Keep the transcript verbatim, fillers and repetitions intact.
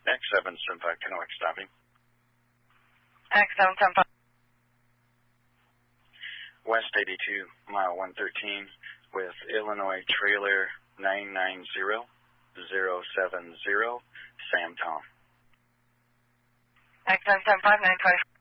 X seven seven five, Kennewick stopping. X seven seven five. West eighty-two, mile one thirteen, with Illinois trailer nine nine zero zero seven zero, Sam Tom. X seven seven five, nine twenty.